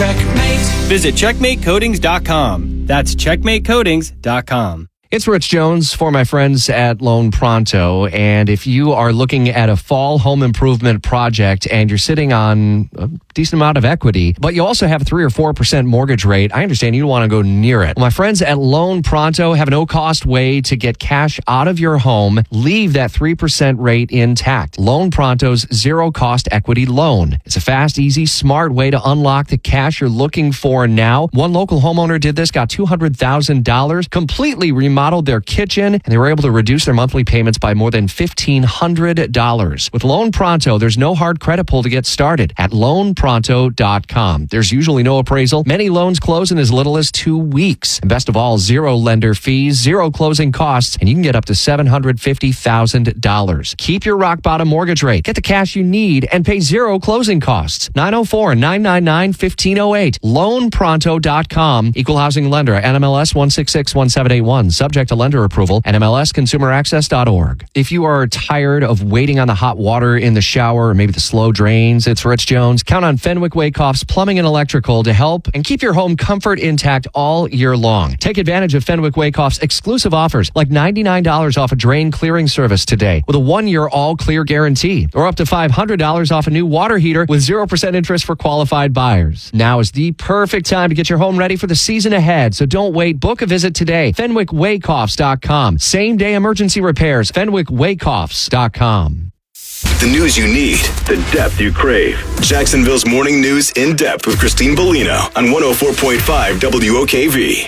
Checkmate. Visit CheckmateCoatings.com. That's CheckmateCoatings.com. It's Rich Jones for my friends at Loan Pronto. And if you are looking at a fall home improvement project and you're sitting on a decent amount of equity, but you also have a 3 or 4% mortgage rate, I understand you don't want to go near it. Well, my friends at Loan Pronto have a no-cost way to get cash out of your home, leave that 3% rate intact. Loan Pronto's zero-cost equity loan. It's a fast, easy, smart way to unlock the cash you're looking for now. One local homeowner did this, got $200,000, completely remodeled their kitchen, and they were able to reduce their monthly payments by more than $1,500. With Loan Pronto, there's no hard credit pull to get started at loanpronto.com. There's usually no appraisal. Many loans close in as little as 2 weeks. And best of all, zero lender fees, zero closing costs, and you can get up to $750,000. Keep your rock bottom mortgage rate. Get the cash you need and pay zero closing costs. 904-999-1508. Loanpronto.com. Equal housing lender. NMLS 1661781. Subject to lender approval. NMLSconsumeraccess.org. If you are tired of waiting on the hot water in the shower or maybe the slow drains, it's Rich Jones. Count on Fenwick Wakehoff's Plumbing and Electrical to help and keep your home comfort intact all year long. Take advantage of Fenwick Wakehoff's exclusive offers like $99 off a drain clearing service today with a 1-year all-clear guarantee, or up to $500 off a new water heater with 0% interest for qualified buyers. Now is the perfect time to get your home ready for the season ahead, so don't wait. Book a visit today. FenwickWakehoffs.com. Same-day emergency repairs. FenwickWakehoffs.com. The news you need, the depth you crave. Jacksonville's Morning News in Depth with Christine Bellino on 104.5 WOKV.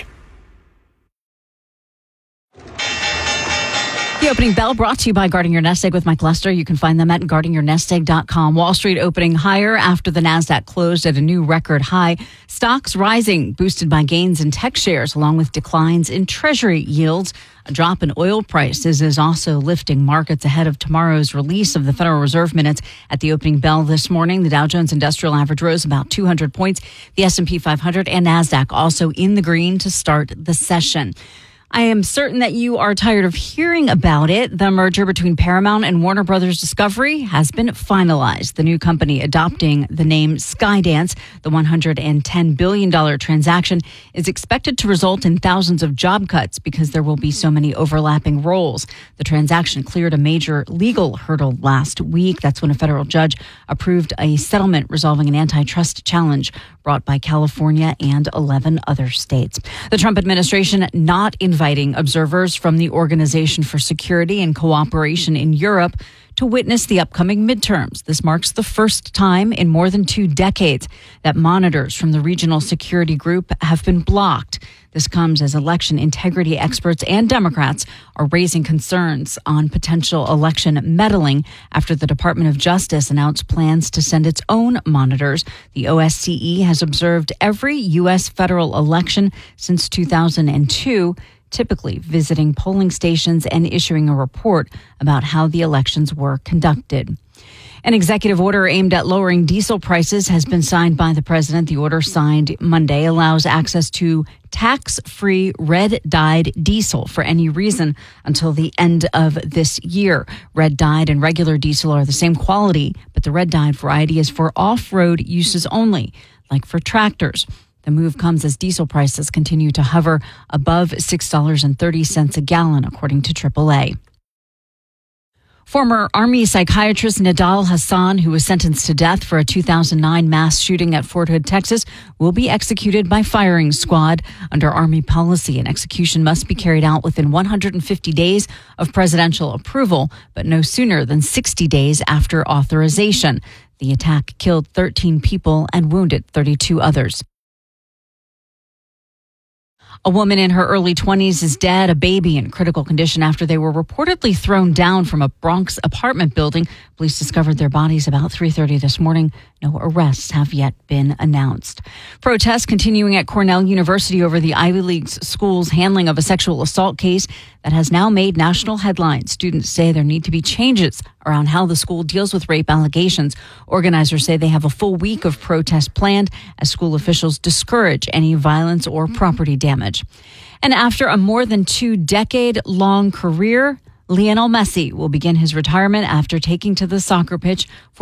The opening bell brought to you by Guarding Your Nest Egg with Mike Lester. You can find them at guardingyournestegg.com. Wall Street opening higher after the NASDAQ closed at a new record high. Stocks rising, boosted by gains in tech shares, along with declines in Treasury yields. A drop in oil prices is also lifting markets ahead of tomorrow's release of the Federal Reserve minutes. At the opening bell this morning, the Dow Jones Industrial Average rose about 200 points. The S&P 500 and NASDAQ also in the green to start the session. I am certain that you are tired of hearing about it. The merger between Paramount and Warner Brothers Discovery has been finalized. The new company adopting the name Skydance, the $110 billion transaction, is expected to result in thousands of job cuts because there will be so many overlapping roles. The transaction cleared a major legal hurdle last week. That's when a federal judge approved a settlement resolving an antitrust challenge brought by California and 11 other states. The Trump administration not inviting observers from the Organization for Security and Cooperation in Europe to witness the upcoming midterms. This marks the first time in more than 2 decades that monitors from the regional security group have been blocked. This comes as election integrity experts and Democrats are raising concerns on potential election meddling after the Department of Justice announced plans to send its own monitors. The OSCE has observed every U.S. federal election since 2002, typically visiting polling stations and issuing a report about how the elections were conducted. An executive order aimed at lowering diesel prices has been signed by the president. The order, signed Monday, allows access to tax-free red-dyed diesel for any reason until the end of this year. Red-dyed and regular diesel are the same quality, but the red-dyed variety is for off-road uses only, like for tractors. The move comes as diesel prices continue to hover above $6.30 a gallon, according to AAA. Former Army psychiatrist Nidal Hasan, who was sentenced to death for a 2009 mass shooting at Fort Hood, Texas, will be executed by firing squad. Under Army policy, an execution must be carried out within 150 days of presidential approval, but no sooner than 60 days after authorization. The attack killed 13 people and wounded 32 others. A woman in her early 20s is dead, a baby in critical condition after they were reportedly thrown down from a Bronx apartment building. Police discovered their bodies about 3:30 this morning. No arrests have yet been announced. Protests continuing at Cornell University over the Ivy League school's handling of a sexual assault case that has now made national headlines. Students say there need to be changes around how the school deals with rape allegations. Organizers say they have a full week of protest planned as school officials discourage any violence or property damage. And after a more than 2-decade-long career, Lionel Messi will begin his retirement after taking to the soccer pitch